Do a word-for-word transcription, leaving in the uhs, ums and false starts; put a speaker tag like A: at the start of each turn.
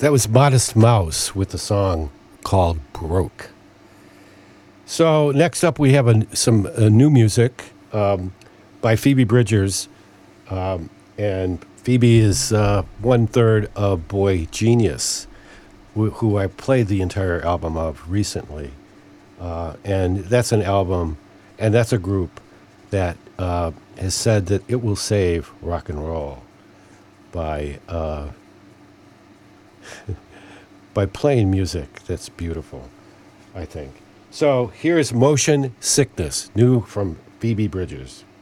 A: That was Modest Mouse with the song called Broke. So next up, we have a, some uh, new music um, by Phoebe Bridgers. Um, and Phoebe is uh, one-third of Boy Genius, who, who I played the entire album of recently. Uh, and that's an album, and that's a group that uh, has said that it will save rock and roll by uh, by playing music that's beautiful, I think. So here's Motion Sickness, new from Phoebe Bridgers.